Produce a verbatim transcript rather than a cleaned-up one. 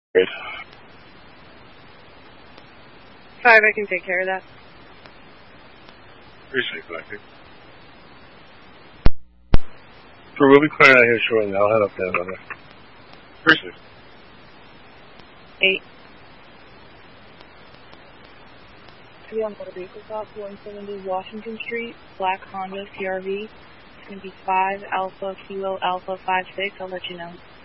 Great. Five, I can take care of that. Appreciate it, Blackbeard. So we'll be clearing out here shortly. I'll head up there, brother. Appreciate it. Eight. Be on motor vehicle stop, one seventy Washington Street, black Honda C R V. It's going to be five Alpha Kilo Alpha five six. I'll let you know.